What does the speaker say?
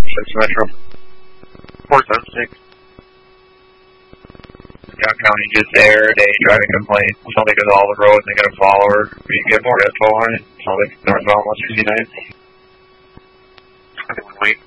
Metro. 476. Scott County just aired a driving complaint. Somebody goes all the roads and they got a follower. You get more info on it. Somebody northbound 169. Wait.